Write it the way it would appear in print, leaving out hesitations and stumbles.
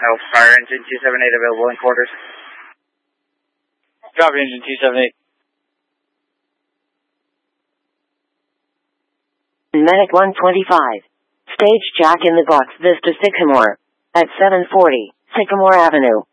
No, fire engine 278 available in quarters. Copy engine 278. Medic 125. Stage Jack in the box Vista Sycamore. At 740 Sycamore Avenue.